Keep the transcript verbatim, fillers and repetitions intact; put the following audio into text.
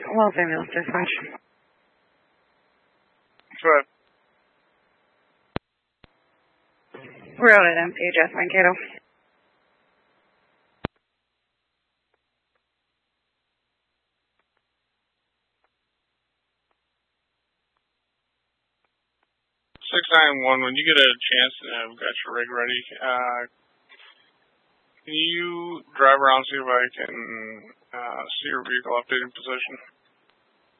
Los Angeles Dispatch. Go ahead. We're out at M C H S Mankato. six nine one, when you get a chance and I've got your rig ready, uh, can you drive around and see if I can uh, see your vehicle updated position?